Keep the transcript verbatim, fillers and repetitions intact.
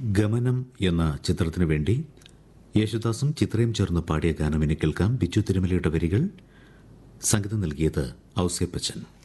ഗമനം എന്ന ചിത്രത്തിനു വേണ്ടി യേശുദാസും ചിത്രയും ചേർന്ന് പാടിയ ഗാനം ഇനി കേൾക്കാം. ബിജു തിരുമലയുടെ വരികൾ, സംഗീതം നൽകിയത് ഔസേപ്പച്ചൻ.